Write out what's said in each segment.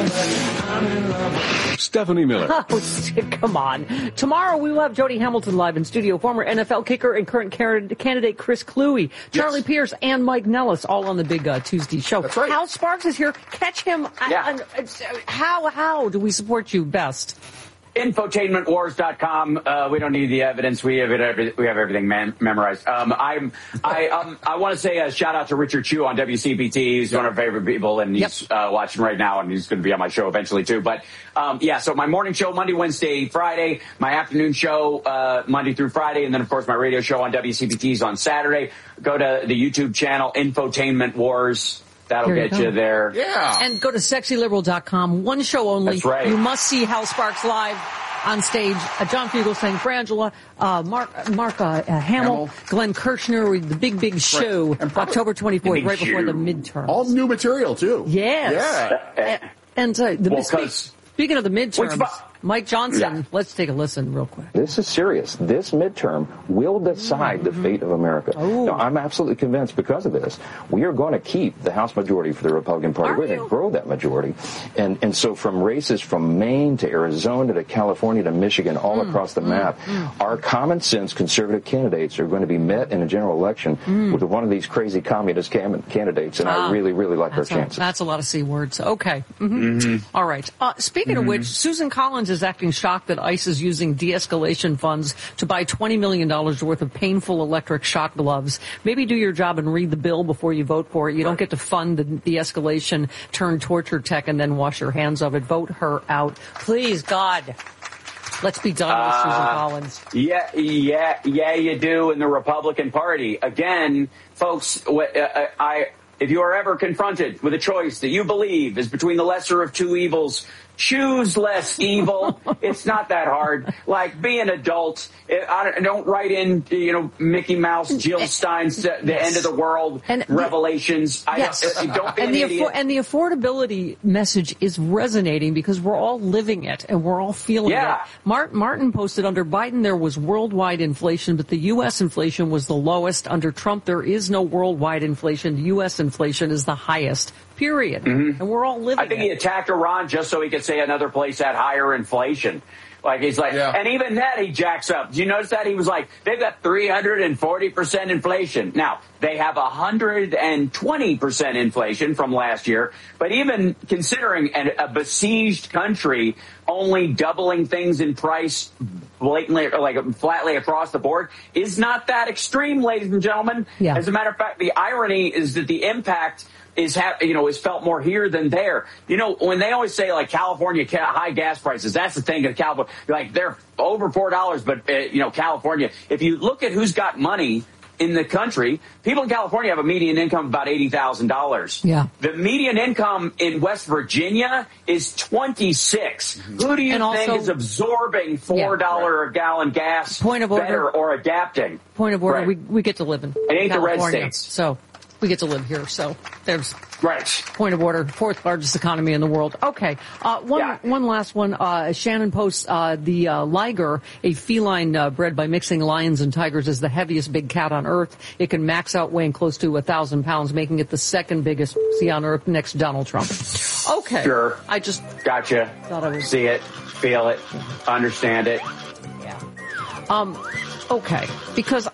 Stephanie Miller. Oh, come on. Tomorrow we will have Jody Hamilton live in studio, former NFL kicker and current candidate Chris Kluwe, Charlie Pierce, and Mike Nellis, all on the big Tuesday show. That's right. Hal Sparks is here. Catch him. Yeah. How do we support you best? Infotainmentwars.com. We don't need the evidence. We have it. We have everything memorized. I want to say a shout out to Richard Chu on WCPT. He's one of our favorite people, and he's watching right now, and he's going to be on my show eventually too. But so my morning show Monday, Wednesday, Friday. My afternoon show Monday through Friday, and then of course my radio show on WCPT is on Saturday. Go to the YouTube channel Infotainment Wars. That'll get you there. Yeah. And go to sexyliberal.com. One show only. That's right. You must see Hal Sparks live on stage. John Fugelsang, Frangela, Mark Hamill, Glenn Kirshner, the big show, October 24th, right before the midterms. All new material, too. Yes. Yeah. And speaking of the midterms, Mike Johnson, let's take a listen real quick. This is serious. This midterm will decide the fate of America. Now, I'm absolutely convinced because of this, we are going to keep the House majority for the Republican Party. We're going to grow that majority. And so from races from Maine to Arizona to California to Michigan, all across the map, our common sense conservative candidates are going to be met in a general election with one of these crazy communist candidates. And I really, really like our chances. That's a lot of C words. Okay. All right. Speaking of which, Susan Collins is acting shocked that ICE is using de-escalation funds to buy $20 million worth of painful electric shock gloves. Maybe do your job and read the bill before you vote for it. You don't get to fund the de-escalation turn torture tech and then wash your hands of it. Vote her out. Please, God. Let's be done with Susan Collins. Yeah, you do in the Republican Party. Again, folks, if you are ever confronted with a choice that you believe is between the lesser of two evils, choose less evil. It's not that hard. Like, be an adult. Don't write in, Mickey Mouse, Jill Stein's The End of the World, Revelations. Don't be an idiot. And the affordability message is resonating because we're all living it and we're all feeling it. Martin posted, under Biden there was worldwide inflation, but the U.S. inflation was the lowest. Under Trump there is no worldwide inflation. The U.S. inflation is the highest. Period. And we're all living it. I think he attacked Iran just so he could say another place had higher inflation. Like, he's like, and even that he jacks up. Did you notice that? He was like, they've got 340% inflation. Now, they have 120% inflation from last year. But even considering a besieged country only doubling things in price blatantly, like flatly across the board, is not that extreme, ladies and gentlemen. Yeah. As a matter of fact, the irony is that the impact is felt more here than there. When they always say, like, California high gas prices, that's the thing in California. Like, they're over $4, but California, if you look at who's got money in the country, people in California have a median income of about $80,000. Yeah. The median income in West Virginia is 26. Who do you think is absorbing $4 a gallon gas better or adapting? Point of order, we get to live in It ain't California, the red states. so we get to live here. So there's right. Point of order, fourth largest economy in the world. Okay. One last one. Shannon posts, the liger, a feline bred by mixing lions and tigers, is the heaviest big cat on Earth. It can max out weighing close to 1,000 pounds, making it the second biggest sea on Earth next to Donald Trump. Okay. Sure. I just gotcha. Thought I would see it, feel it, understand it. Yeah. Okay. Because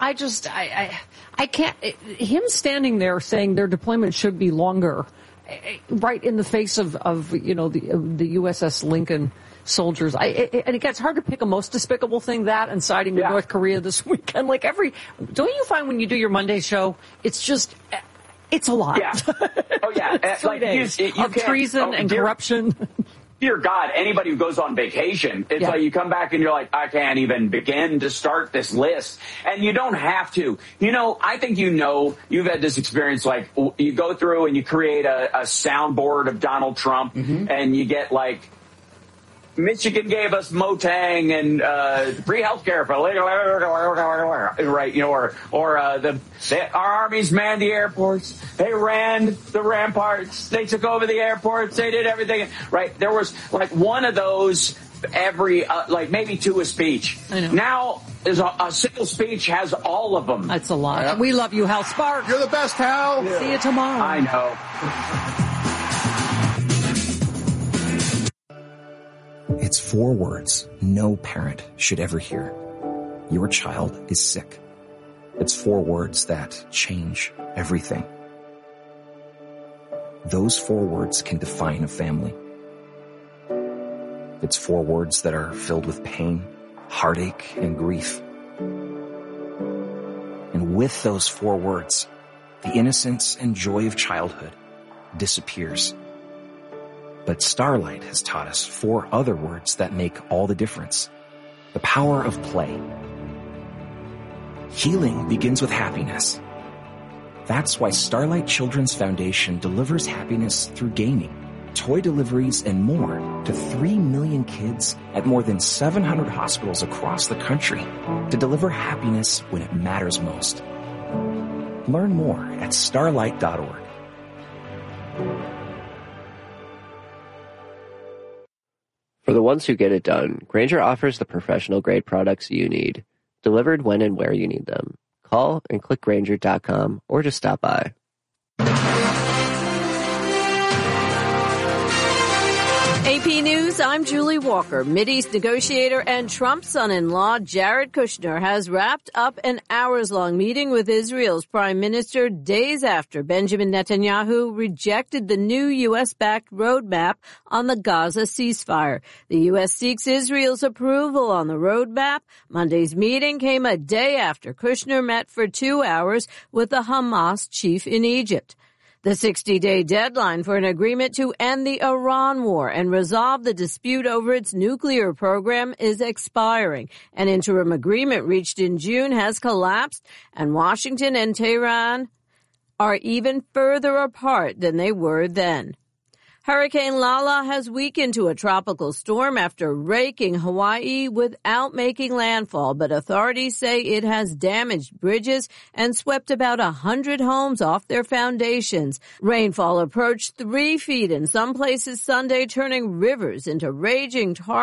I can't, him standing there saying their deployment should be longer, right in the face of the USS Lincoln soldiers. And it gets hard to pick a most despicable thing, that and siding with North Korea this weekend. Like don't you find when you do your Monday show, it's a lot. Yeah. Oh yeah. 3 days of treason and corruption. Dear God, anybody who goes on vacation, it's like you come back and you're like, I can't even begin to start this list. And you don't have to. I think you've had this experience, like you go through and you create a soundboard of Donald Trump and you get like, Michigan gave us Motang and free health care for right, our armies manned the airports, they ran the ramparts, they took over the airports, they did everything. Right, there was like one of those every like maybe two a speech. I know. Now is a single speech has all of them. That's a lot. Yep. We love you, Hal Sparks. You're the best, Hal. See you tomorrow. I know. It's 4 words no parent should ever hear. Your child is sick. It's 4 words that change everything. Those 4 words can define a family. It's 4 words that are filled with pain, heartache, and grief. And with those 4 words, the innocence and joy of childhood disappears. But Starlight has taught us 4 other words that make all the difference. The power of play. Healing begins with happiness. That's why Starlight Children's Foundation delivers happiness through gaming, toy deliveries, and more to 3 million kids at more than 700 hospitals across the country to deliver happiness when it matters most. Learn more at starlight.org. For the ones who get it done, Grainger offers the professional-grade products you need, delivered when and where you need them. Call and click Grainger.com or just stop by. AP News, I'm Julie Walker. Mideast negotiator and Trump's son-in-law, Jared Kushner, has wrapped up an hours-long meeting with Israel's prime minister days after Benjamin Netanyahu rejected the new U.S.-backed roadmap on the Gaza ceasefire. The U.S. seeks Israel's approval on the roadmap. Monday's meeting came a day after Kushner met for 2 hours with the Hamas chief in Egypt. The 60-day deadline for an agreement to end the Iran war and resolve the dispute over its nuclear program is expiring. An interim agreement reached in June has collapsed, and Washington and Tehran are even further apart than they were then. Hurricane Lala has weakened to a tropical storm after raking Hawaii without making landfall, but authorities say it has damaged bridges and swept about 100 homes off their foundations. Rainfall approached 3 feet in some places Sunday, turning rivers into raging torrents.